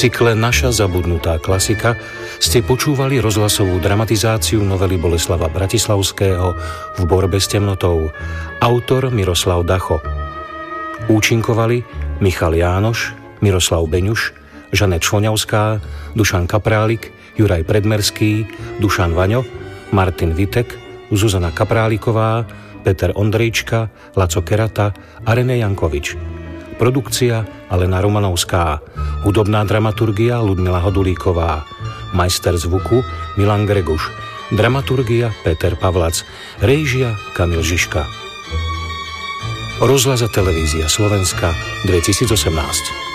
cykle Naša zabudnutá klasika ste počúvali rozhlasovú dramatizáciu novely Boleslava Bratislavského V borbe s temnotou, autor Miroslav Dacho. Účinkovali Michal Jánoš, Miroslav Beňuš, Žanet Švoňavská, Dušan Kaprálik, Juraj Predmerský, Dušan Vaňo, Martin Vitek, Zuzana Kapráliková, Peter Ondrejčka, Laco Kerata a René Jankovič. Produkcia Alena Romanovská, hudobná dramaturgia Ludmila Hodulíková, majster zvuku Milan Greguš, dramaturgia Peter Pavlac, réžia Kamil Žižka. Rozhlas a televízia Slovenska 2018.